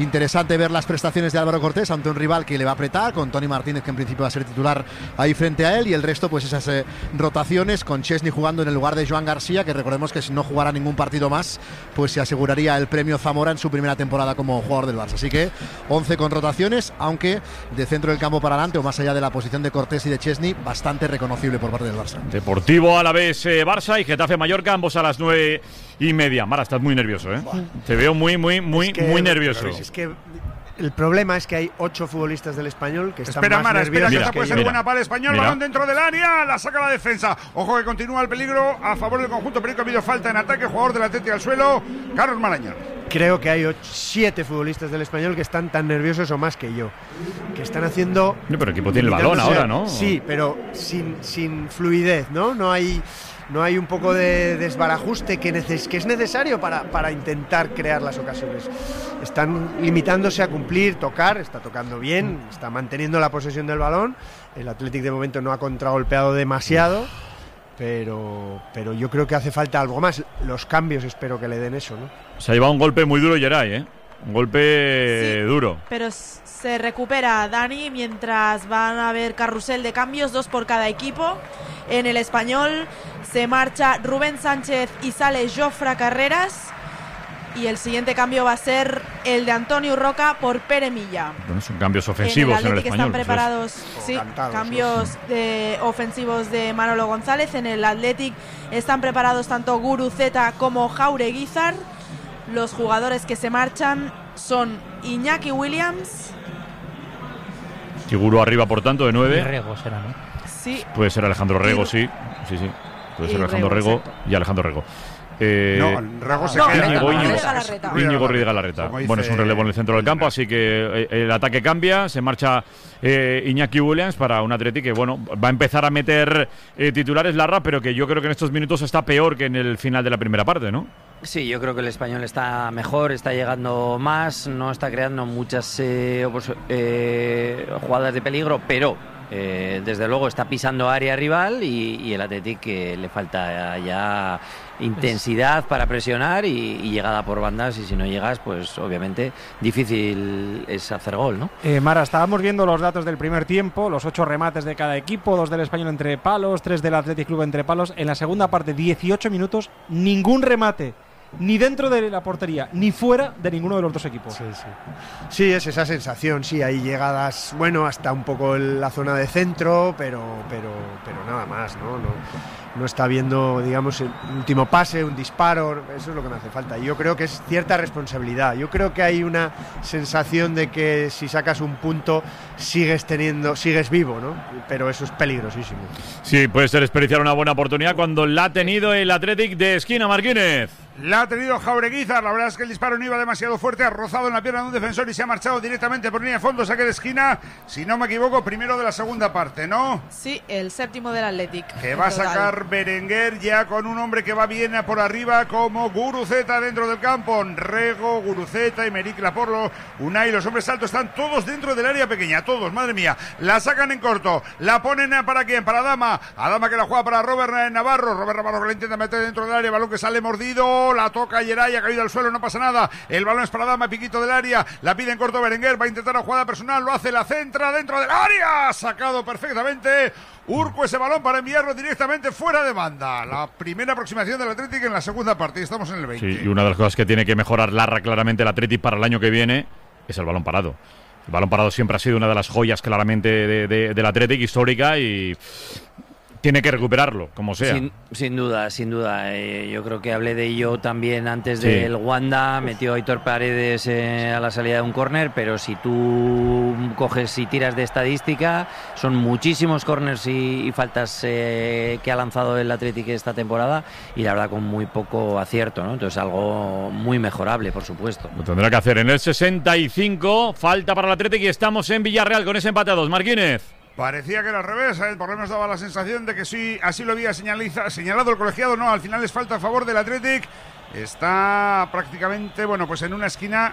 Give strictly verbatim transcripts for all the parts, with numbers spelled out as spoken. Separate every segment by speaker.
Speaker 1: Interesante ver las prestaciones de Álvaro Cortés ante un rival que le va a apretar, con Toni Martínez, que en principio va a ser titular ahí frente a él, y el resto pues esas eh, rotaciones, con Chesney jugando en el lugar de Joan García, que recordemos que si no jugara ningún partido más pues se aseguraría el premio Zamora en su primera temporada como jugador del Barça. Así que once con rotaciones, aunque de centro del campo para adelante o más allá de la posición de Cortés y de Chesney, bastante reconocible por parte del Barça.
Speaker 2: Deportivo Alavés eh, Barça y Getafe Mallorca, ambos a las nueve y media. Mara, estás muy nervioso, ¿eh? Buah. Te veo muy, muy, muy, es que, muy nervioso.
Speaker 3: Es que el problema es que hay ocho futbolistas del Español que están
Speaker 4: espera,
Speaker 3: más
Speaker 4: Mara,
Speaker 3: nerviosos.
Speaker 4: espera, que esta puede ser
Speaker 2: mira,
Speaker 4: buena para el Español.
Speaker 2: Mira.
Speaker 4: Balón dentro del área, la saca la defensa. Ojo que continúa el peligro a favor del conjunto perico. Ha habido falta en ataque, jugador del Atlético al suelo, Carlos Marañón.
Speaker 3: Creo que hay ocho, siete futbolistas del Español que están tan nerviosos o más que yo, que están haciendo...
Speaker 2: No, pero el equipo tiene el balón ahora, ¿no?
Speaker 3: Sí, pero sin, sin fluidez, ¿no? No hay... No hay un poco de desbarajuste que, neces- que es necesario para, para intentar crear las ocasiones. Están limitándose a cumplir, tocar, está tocando bien, está manteniendo la posesión del balón. El Athletic de momento no ha contragolpeado demasiado, pero, pero yo creo que hace falta algo más. Los cambios espero que le den eso, ¿no?
Speaker 2: Se ha llevado un golpe muy duro Geray, ¿eh? Un golpe
Speaker 5: sí,
Speaker 2: duro.
Speaker 5: Pero se recupera Dani mientras van a haber carrusel de cambios, dos por cada equipo. En el Español se marcha Rubén Sánchez y sale Jofre Carreras. Y el siguiente cambio va a ser el de Antonio Roca por Pere Milla.
Speaker 2: Bueno, son cambios ofensivos en el,
Speaker 5: en el
Speaker 2: Español.
Speaker 5: Están preparados,
Speaker 2: Pues
Speaker 5: sí,
Speaker 3: cantados,
Speaker 5: cambios
Speaker 3: sí.
Speaker 5: de ofensivos de Manolo González. En el Athletic están preparados tanto Guruceta como Jaureguizar. Los jugadores que se marchan son Iñaki Williams.
Speaker 2: Figuro arriba, por tanto, de nueve.
Speaker 6: Y Rego será, ¿no?
Speaker 5: Sí.
Speaker 2: Puede ser Alejandro Rego,
Speaker 5: Y...
Speaker 2: sí. Sí, sí. Puede
Speaker 5: Y
Speaker 2: ser Alejandro
Speaker 5: Rego,
Speaker 2: Rego
Speaker 5: exacto.
Speaker 2: y Alejandro Rego. Eh,
Speaker 4: No, Rego se
Speaker 5: no,
Speaker 4: queda.
Speaker 2: Íñigo, Íñigo.
Speaker 5: Ruiz Galarreta.
Speaker 2: Íñigo Ruiz Galarreta.
Speaker 4: Como dice-
Speaker 2: Bueno, es un relevo en el centro del campo, así que eh, el ataque cambia. Se marcha eh, Iñaki Williams para un Atleti que, bueno, va a empezar a meter eh, titulares Larra, pero que yo creo que en estos minutos está peor que en el final de la primera parte, ¿no?
Speaker 7: Sí, yo creo que el Español está mejor, está llegando más, no está creando muchas eh, opos- eh, jugadas de peligro, pero eh, desde luego está pisando área rival y, y el Athletic que le falta ya intensidad para presionar y, y llegada por bandas, y si no llegas, pues obviamente difícil es hacer gol, ¿no?
Speaker 6: Eh, Mara, estábamos viendo los datos del primer tiempo, los ocho remates de cada equipo, dos del Español entre palos, tres del Athletic Club entre palos. En la segunda parte, dieciocho minutos, ningún remate, ni dentro de la portería, ni fuera de ninguno de los dos equipos.
Speaker 3: Sí, sí. Sí, es esa sensación, sí, hay llegadas, bueno, hasta un poco en la zona de centro, pero, pero, pero nada más, ¿no? No, no está viendo, digamos, el último pase, un disparo, eso es lo que me hace falta. Y yo creo que es cierta responsabilidad. Yo creo que hay una sensación de que si sacas un punto sigues teniendo, sigues vivo, ¿no? Pero eso es peligrosísimo.
Speaker 2: Sí, puede ser desperdiciar una buena oportunidad cuando la ha tenido el Athletic de esquina, Marquínez.
Speaker 4: La ha tenido Jaureguizar, la verdad es que el disparo no iba demasiado fuerte, ha rozado en la pierna de un defensor y se ha marchado directamente por línea de fondo, saque de esquina, si no me equivoco, primero de la segunda parte, ¿no?
Speaker 5: Sí, el séptimo del Athletic.
Speaker 4: Que va a sacar Berenguer ya con un hombre que va bien por arriba como Guruceta dentro del campo. Rego, Guruceta, Emerick Laporlo, Unai, los hombres altos están todos dentro del área pequeña, todos, madre mía. La sacan en corto, la ponen para quién, para Adama, Adama que la juega para Robert Navarro, Robert Navarro que la intenta meter dentro del área, balón que sale mordido, la toca Geray, ha caído al suelo, no pasa nada, el balón es para Adama, piquito del área, la pide en corto Berenguer, va a intentar una jugada personal, lo hace, la centra dentro del área, sacado perfectamente Urco ese balón para enviarlo directamente fuera de banda. La primera aproximación del Athletic en la segunda parte, estamos en el veinte.
Speaker 2: Sí, y una de las cosas que tiene que mejorar Larra claramente el Athletic para el año que viene es el balón parado. El balón parado siempre ha sido una de las joyas claramente de, de, del Athletic, histórica, y tiene que recuperarlo, como sea.
Speaker 7: Sin, sin duda, sin duda. Eh, yo creo que hablé de ello también antes
Speaker 2: Sí.
Speaker 7: del Wanda. Metió a Aitor Paredes eh, a la salida de un córner, pero si tú coges y tiras de estadística, son muchísimos córners y, y faltas eh, que ha lanzado el Athletic esta temporada, y la verdad con muy poco acierto, ¿no? Entonces algo muy mejorable, por supuesto.
Speaker 2: Lo tendrá que hacer en el sesenta y cinco. Falta para el Athletic y estamos en Villarreal con ese empate a dos. Marquínez.
Speaker 4: Parecía que era al revés, ¿eh? Por lo menos daba la sensación de que sí, así lo había señaliza, señalado el colegiado. No, al final es falta a favor del Athletic. Está prácticamente, bueno, pues en una esquina,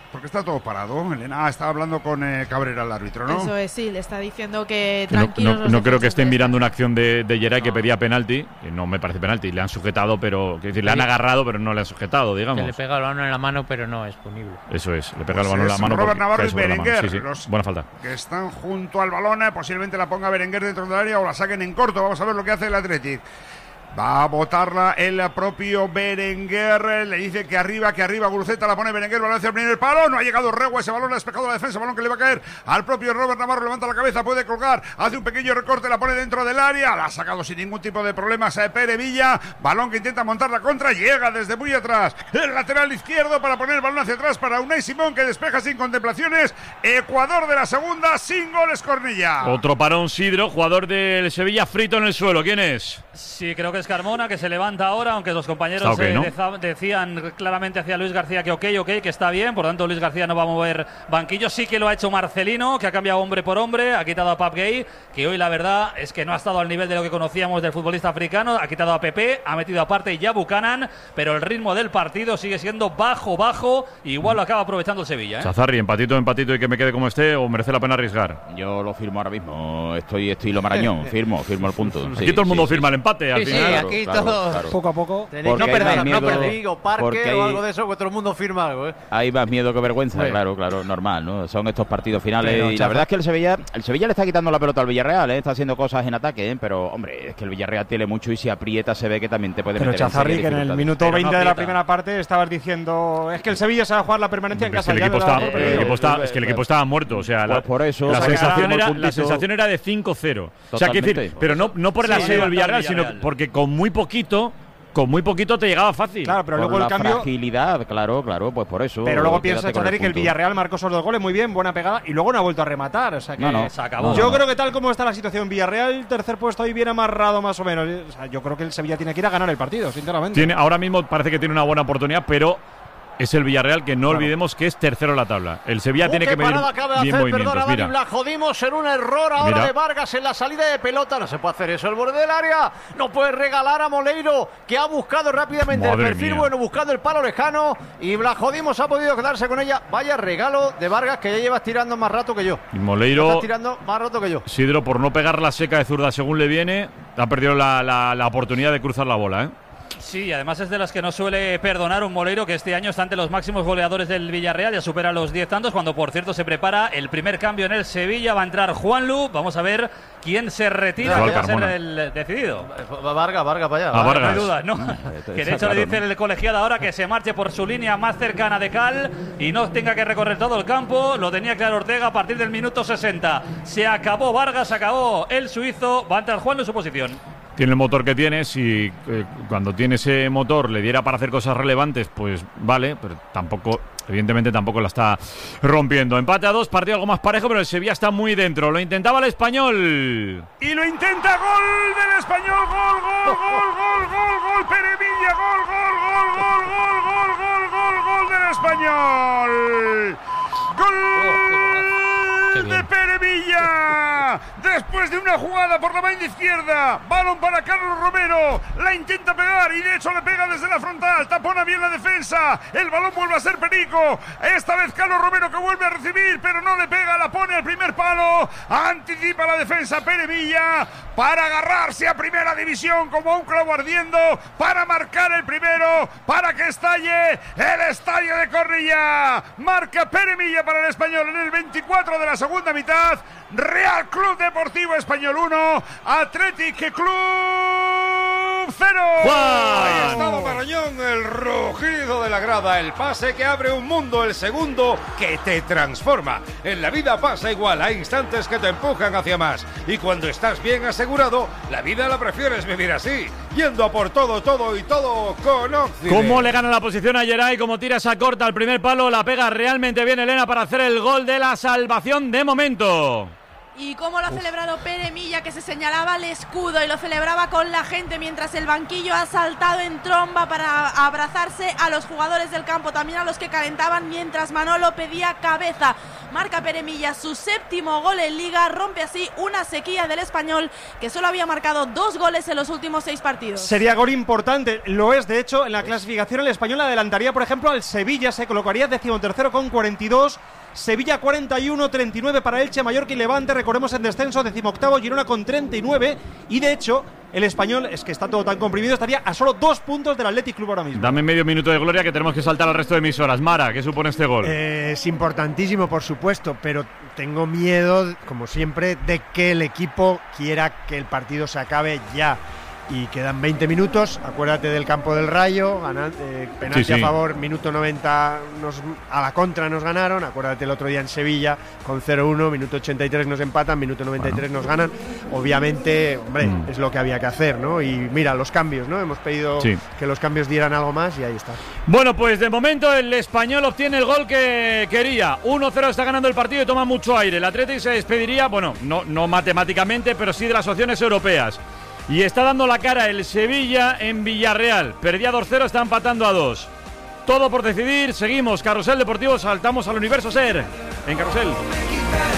Speaker 4: Porque está todo parado. Elena está hablando con eh, Cabrera, el árbitro, ¿no?
Speaker 5: Eso es, sí, le está diciendo que
Speaker 2: No,
Speaker 5: tranquilos.
Speaker 2: no,
Speaker 5: los
Speaker 2: no creo que
Speaker 5: defensas
Speaker 2: estén
Speaker 5: de
Speaker 2: mirando una
Speaker 5: España.
Speaker 2: acción de, de Geray que
Speaker 8: No.
Speaker 2: pedía penalti, que no me parece penalti. Le han sujetado, pero quiero decir, le han
Speaker 8: Sí.
Speaker 2: agarrado, pero no le han sujetado,
Speaker 8: Que le
Speaker 2: digamos.
Speaker 8: pega el balón en la mano, pero no es punible.
Speaker 2: Eso es, le pega
Speaker 4: Pues
Speaker 2: el balón en la
Speaker 4: es
Speaker 2: mano.
Speaker 4: Robert
Speaker 2: porque
Speaker 4: Navarro
Speaker 2: cae
Speaker 4: y
Speaker 2: sobre la mano.
Speaker 4: Berenguer,
Speaker 2: Sí, sí.
Speaker 4: los-
Speaker 2: Buena falta.
Speaker 4: Que están junto al balón, eh, posiblemente la ponga Berenguer dentro del área o la saquen en corto. Vamos a ver lo que hace el Athletic. Va a botarla el propio Berenguer. Le dice que arriba, que arriba. Guruceta la pone Berenguer. Balón hacia el primer palo. No ha llegado Regua. Ese balón ha despejado la defensa. Balón que le va a caer al propio Robert Navarro. Levanta la cabeza. Puede colgar. Hace un pequeño recorte. La pone dentro del área. La ha sacado sin ningún tipo de problemas a Pere Villa. Balón que intenta montar la contra. Llega desde muy atrás. El lateral izquierdo para poner el balón hacia atrás para Unai Simón, que despeja sin contemplaciones. Ecuador de la segunda. Sin goles, Cornilla.
Speaker 2: Otro parón, Sidro, jugador del Sevilla frito en el suelo. ¿Quién es?
Speaker 9: Sí, creo que es Carmona, que se levanta ahora, aunque los compañeros
Speaker 2: Está ok,
Speaker 9: eh,
Speaker 2: ¿no?
Speaker 9: deza- decían claramente hacia Luis García que ok, ok, que está bien, por tanto Luis García no va a mover banquillo. Sí que lo ha hecho Marcelino, que ha cambiado hombre por hombre, ha quitado a Pap Gay, que hoy la verdad es que no ha estado al nivel de lo que conocíamos del futbolista africano, ha quitado a Pepe, ha metido aparte ya Buchanan, pero el ritmo del partido sigue siendo bajo, bajo, y igual lo acaba aprovechando el Sevilla, ¿eh?
Speaker 2: Chazarri, empatito, empatito y que me quede como esté, o merece la pena arriesgar.
Speaker 10: Yo lo firmo ahora mismo. Estoy estilo Marañón. Firmo, firmo el punto.
Speaker 2: Aquí
Speaker 10: Sí,
Speaker 2: todo el mundo
Speaker 10: sí,
Speaker 2: firma
Speaker 10: sí.
Speaker 2: el empate al
Speaker 8: Sí, sí,
Speaker 2: final.
Speaker 10: Claro,
Speaker 8: aquí
Speaker 10: claro,
Speaker 8: todos-
Speaker 10: claro.
Speaker 6: Poco a poco.
Speaker 3: Tenéis
Speaker 10: Porque
Speaker 3: no
Speaker 10: hay
Speaker 3: perder,
Speaker 10: más
Speaker 3: no
Speaker 10: miedo-
Speaker 3: perdéis, o parque
Speaker 10: porque
Speaker 3: o
Speaker 10: hay-
Speaker 3: algo de eso, que todo el mundo firma algo, ¿eh?
Speaker 10: Hay más miedo que vergüenza,
Speaker 3: Sí.
Speaker 10: claro, claro, normal, ¿no? Son estos partidos finales
Speaker 6: Pero,
Speaker 10: y la
Speaker 6: Chaza-
Speaker 10: verdad es que el Sevilla, el Sevilla le está quitando la pelota al Villarreal, ¿eh? Está haciendo cosas en ataque, ¿eh? Pero, hombre, es que el Villarreal tiene mucho y si aprieta se ve que también te puede
Speaker 6: Pero
Speaker 10: meter
Speaker 6: Chazarri,
Speaker 10: en
Speaker 6: que en el
Speaker 10: dificultades.
Speaker 6: minuto
Speaker 9: Pero no
Speaker 6: veinte de la
Speaker 9: aprieta.
Speaker 6: primera parte estabas diciendo es que el Sevilla se va a jugar la permanencia en
Speaker 2: Es
Speaker 6: casa
Speaker 2: que el
Speaker 6: ya
Speaker 2: equipo,
Speaker 6: de
Speaker 2: está,
Speaker 6: la-
Speaker 2: el
Speaker 10: eh,
Speaker 2: equipo está-
Speaker 10: eh,
Speaker 2: es que el
Speaker 10: eh,
Speaker 2: equipo estaba muerto. O sea, la,
Speaker 10: Pues por eso,
Speaker 2: la,
Speaker 10: sacaron
Speaker 2: sensación
Speaker 10: el
Speaker 2: era,
Speaker 10: puntito.
Speaker 2: la sensación era de cinco cero. O sea, quiero decir,
Speaker 10: Totalmente.
Speaker 2: pero no, no por el
Speaker 9: Sí,
Speaker 2: asedio del
Speaker 9: levantado
Speaker 2: Villarreal,
Speaker 9: el
Speaker 2: sino
Speaker 9: Villarreal.
Speaker 2: porque con muy poquito, con muy poquito te llegaba fácil.
Speaker 6: Claro, pero
Speaker 10: Por
Speaker 6: luego el
Speaker 10: la
Speaker 6: cambio.
Speaker 10: fragilidad, claro, claro, pues por eso.
Speaker 6: Pero luego
Speaker 10: quédate
Speaker 6: piensa
Speaker 10: con el
Speaker 6: Chazarri que el
Speaker 10: punto.
Speaker 6: Villarreal marcó esos dos goles muy bien, buena pegada, y luego no ha vuelto a rematar. O sea que
Speaker 10: No, no.
Speaker 9: Se acabó.
Speaker 6: yo
Speaker 10: No, no.
Speaker 6: creo que tal como está la situación, Villarreal, tercer puesto ahí bien amarrado más o menos. O sea, yo creo que el Sevilla tiene que ir a ganar el partido, sinceramente.
Speaker 2: Tiene, ahora mismo parece que tiene una buena oportunidad, pero es el Villarreal que no
Speaker 6: Claro.
Speaker 2: olvidemos que es tercero en la tabla. El Sevilla
Speaker 3: Uh,
Speaker 2: tiene
Speaker 3: qué
Speaker 2: que medir
Speaker 3: parada acaba de
Speaker 2: bien
Speaker 3: hacer,
Speaker 2: movimientos.
Speaker 3: perdona, Dani,
Speaker 2: Mira.
Speaker 3: la jodimos en un error ahora
Speaker 2: Mira.
Speaker 3: de Vargas en la salida de pelota. No se puede hacer eso, el borde del área. No puede regalar a Moleiro, que ha buscado rápidamente
Speaker 2: Madre
Speaker 3: el perfil
Speaker 2: mía.
Speaker 3: bueno, buscando el palo lejano. Y la jodimos, ha podido quedarse con ella. Vaya regalo de Vargas, que ya llevas tirando más rato que yo.
Speaker 2: Y
Speaker 3: Estás
Speaker 2: Moleiro,
Speaker 3: tirando más rato que yo.
Speaker 2: Sidro, por no pegar la seca de zurda según le viene, ha perdido la, la- la oportunidad de cruzar la bola, ¿eh?
Speaker 9: Sí, y además es de las que no suele perdonar un Moleiro, que este año está ante los máximos goleadores del Villarreal, ya supera los diez tantos, cuando por cierto se prepara el primer cambio en el Sevilla, va a entrar Juanlu, vamos a ver quién se retira,
Speaker 2: Igual
Speaker 9: que va a ser
Speaker 2: Carmona.
Speaker 9: el decidido.
Speaker 3: Vargas, Vargas, para allá.
Speaker 2: Ah,
Speaker 9: No
Speaker 2: Vargas.
Speaker 9: hay duda, ¿no?
Speaker 10: está
Speaker 9: Que de hecho
Speaker 10: claro,
Speaker 9: le dice
Speaker 10: ¿no?
Speaker 9: el colegiado ahora que se marche por su línea más cercana de Cal y no tenga que recorrer todo el campo. Lo tenía claro Ortega a partir del minuto sesenta. Se acabó Vargas, se acabó el suizo. Va a entrar Juan en su posición.
Speaker 2: Tiene el motor que tiene, si eh, cuando tiene ese motor le diera para hacer cosas relevantes, pues vale, pero tampoco, evidentemente tampoco la está rompiendo. Empate a dos, partido algo más parejo, pero el Sevilla está muy dentro. Lo intentaba el Español.
Speaker 4: Y lo intenta, gol del Español, gol, gol, gol, gol, gol, gol, Pere Villa, gol, gol, gol, gol, gol, gol, gol, gol, gol del Español. Gol de Pere Villa. Después de una jugada por la banda izquierda, balón para Carlos Romero, la intenta pegar y de hecho le pega desde la frontal, tapona bien la defensa, el balón vuelve a ser Perico, esta vez Carlos Romero que vuelve a recibir, pero no le pega, la pone al primer palo, anticipa la defensa Pere Villa para agarrarse a primera división como un clavo ardiendo, para marcar el primero, para que estalle el estadio de Cornellá. Marca Pere Villa para el Español en el veinticuatro de la segunda mitad. Real Club Deportivo Español uno, Athletic Club cero.
Speaker 11: Ahí estaba Marañón, el rugido de la grada, el pase que abre un mundo, el segundo que te transforma. En la vida pasa igual, hay instantes que te empujan hacia más. Y cuando estás bien asegurado, la vida la prefieres vivir así, yendo a por todo, todo y todo con Oxide.
Speaker 2: ¿Cómo le gana la posición a Geray? Como tira esa corta al primer palo, la pega realmente bien Elena para hacer el gol de la salvación de momento.
Speaker 5: Y cómo lo ha celebrado Pere Milla, que se señalaba el escudo y lo celebraba con la gente, mientras el banquillo ha saltado en tromba para abrazarse a los jugadores del campo, también a los que calentaban, mientras Manolo pedía cabeza. Marca Pere Milla su séptimo gol en Liga, rompe así una sequía del Español, que solo había marcado dos goles en los últimos seis partidos.
Speaker 6: Sería gol importante, lo es de hecho. En la clasificación el Español adelantaría, por ejemplo, al Sevilla, se colocaría decimotercero con cuarenta y dos. Sevilla cuarenta y uno, treinta y nueve para Elche, Mallorca y Levante, recordemos en descenso, decimoctavo Girona con treinta y nueve, y de hecho el Español, es que está todo tan comprimido, estaría a solo dos puntos del Athletic Club ahora mismo.
Speaker 2: Dame medio minuto de gloria que tenemos que saltar al resto de emisoras. Mara, ¿qué supone este gol?
Speaker 3: Eh, es importantísimo, por supuesto, pero tengo miedo, como siempre, de que el equipo quiera que el partido se acabe ya. Y quedan veinte minutos, acuérdate del campo del Rayo, ganan, eh, penalti
Speaker 2: sí, sí.
Speaker 3: a favor, minuto noventa, nos, a la contra nos ganaron, acuérdate el otro día en Sevilla, con cero uno, minuto ochenta y tres nos empatan, minuto noventa y tres bueno. nos ganan, obviamente, hombre, mm. es lo que había que hacer, ¿no? Y mira, los cambios, ¿no? Hemos pedido sí. que los cambios dieran algo más y ahí está.
Speaker 2: Bueno, pues de momento el Español obtiene el gol que quería, uno cero está ganando el partido y toma mucho aire, el Athletic se despediría, bueno, no, no matemáticamente, pero sí de las opciones europeas. Y está dando la cara el Sevilla en Villarreal. Perdía dos cero, está empatando a dos. Todo por decidir. Seguimos. Carrusel Deportivo. Saltamos al Universo Ser. En Carrusel.